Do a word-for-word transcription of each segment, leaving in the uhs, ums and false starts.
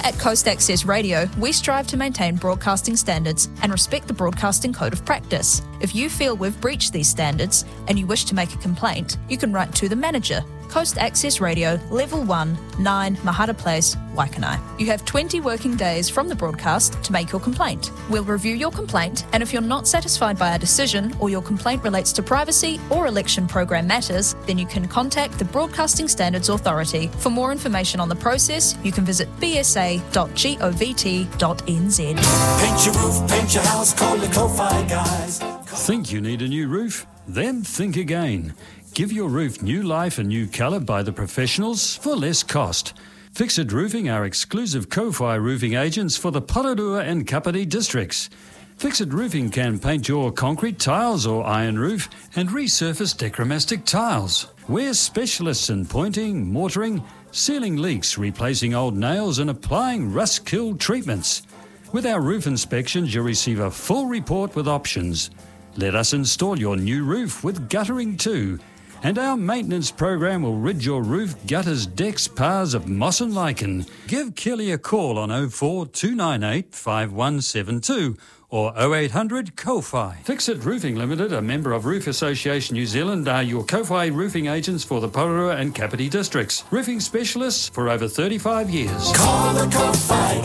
At Coast Access Radio, we strive to maintain broadcasting standards and respect the Broadcasting Code of Practice. If you feel we've breached these standards and you wish to make a complaint, you can write to the manager, Coast Access Radio, Level one, nine Mahara Place, Waikanae. You have twenty working days from the broadcast to make your complaint. We'll review your complaint, and if you're not satisfied by our decision or your complaint relates to privacy or election program matters, then you can contact the Broadcasting Standards Authority. For more information on the process, you can visit b s a dot govt dot n z. Paint your roof, paint your house, call the Ko-Fi guys. Think you need a new roof? Then think again. Give your roof new life and new colour by the professionals for less cost. Fixit Roofing are exclusive Ko-Fi roofing agents for the Porirua and Kapiti districts. Fixit Roofing can paint your concrete tiles or iron roof and resurface Decromastic tiles. We're specialists in pointing, mortaring, sealing leaks, replacing old nails and applying rust-kill treatments. With our roof inspections, you'll receive a full report with options. Let us install your new roof with guttering too. And our maintenance program will rid your roof, gutters, decks, paths of moss and lichen. Give Kelly a call on oh four two nine eight five one seven two or oh eight hundred C O F I. Fixit Roofing Limited, a member of Roof Association New Zealand, are your C O F I roofing agents for the Porirua and Kapiti districts. Roofing specialists for over thirty-five years. Call the C O F I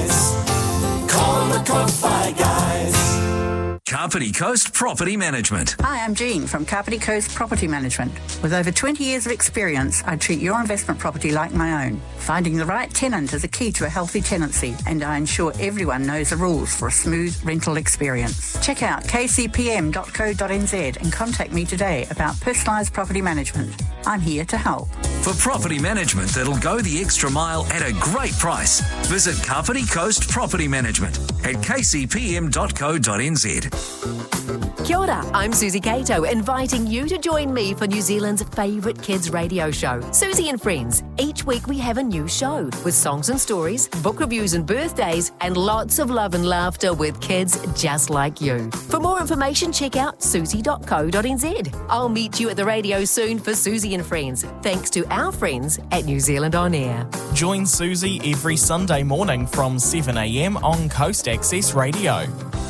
guys. Call the C O F I guys. Kapiti Coast Property Management. Hi, I'm Jean from Kapiti Coast Property Management. With over twenty years of experience, I treat your investment property like my own. Finding the right tenant is a key to a healthy tenancy, and I ensure everyone knows the rules for a smooth rental experience. Check out k c p m dot co dot n z and contact me today about personalised property management. I'm here to help. For property management that'll go the extra mile at a great price, visit Kapiti Coast Property Management at k c p m dot co dot n z. Kia ora, I'm Susie Cato, inviting you to join me for New Zealand's favourite kids radio show, Susie and Friends. Each week we have a new show with songs and stories, book reviews and birthdays, and lots of love and laughter with kids just like you. For more information, check out susie dot co dot n z. I'll meet you at the radio soon for Susie and Friends, thanks to our friends at New Zealand On Air. Join Susie every Sunday morning from seven a m on Coast Access Radio.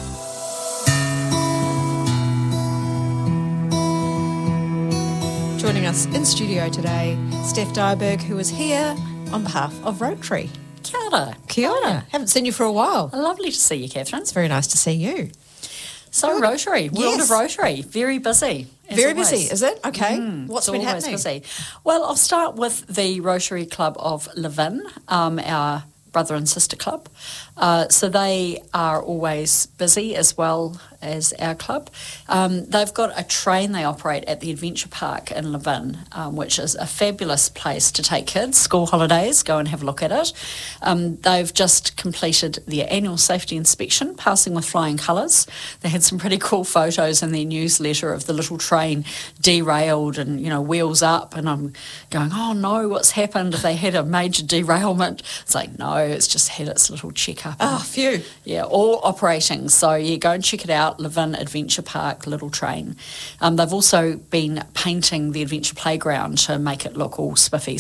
Joining us in studio today, Steph Dyerberg, who is here on behalf of Rotary. Kia ora. Kia ora. Haven't seen you for a while. Lovely to see you, Catherine. It's very nice to see you. So Good. Rotary, World Yes. of Rotary, very busy. as Very always. busy, is it? Okay. Mm, What's it's been always happening? Busy. Well, I'll start with the Rotary Club of Levin, um, our brother and sister club. Uh, so they are always busy as well as our club. Um, they've got a train they operate at the Adventure Park in Levin, um, which is a fabulous place to take kids. School holidays, go and have a look at it. Um, they've just completed their annual safety inspection, passing with flying colours. They had some pretty cool photos in their newsletter of the little train derailed and, you know, wheels up, and I'm going, oh no, what's happened? They had a major derailment. It's like, no, it's just had its little check-up. Oh, phew. Yeah, all operating. So yeah, go and check it out, Levin Adventure Park, little train. Um, they've also been painting the Adventure Playground to make it look all spiffy.